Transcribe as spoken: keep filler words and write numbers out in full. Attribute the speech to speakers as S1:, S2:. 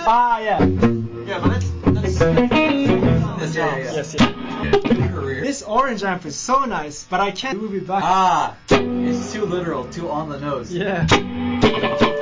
S1: Ah, yeah.
S2: Yeah, but that's that's. that's
S1: Yeah, yeah. Yes, yeah.
S2: Career.
S1: This orange amp is so nice, but I can't move it back.
S2: Ah, it's too literal, too on the nose.
S1: Yeah.